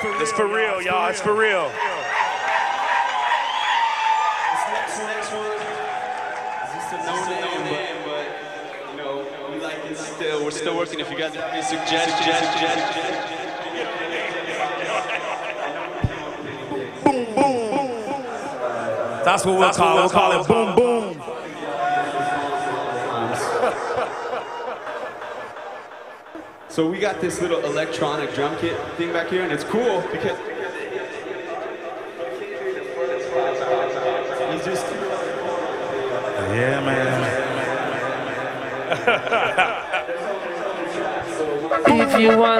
It's for real, y'all. It's for real. This next one is just a no-name, but you know, we like it still. We're still working. If you guys have any suggestions. Boom, boom. That's what we'll call it. We'll call it boom, boom. So we got this little electronic drum kit thing back here, and it's cool because he's just... Yeah, man. If you want